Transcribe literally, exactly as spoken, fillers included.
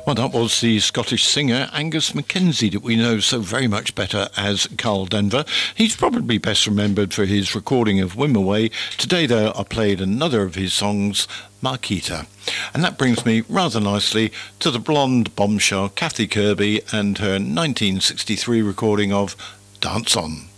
Well, that was the Scottish singer Angus Mackenzie that we know so very much better as Carl Denver. He's probably best remembered for his recording of Wimoweh. Today, though, I played another of his songs, Marquita. And that brings me rather nicely to the blonde bombshell Kathy Kirby and her nineteen sixty-three recording of Dance On.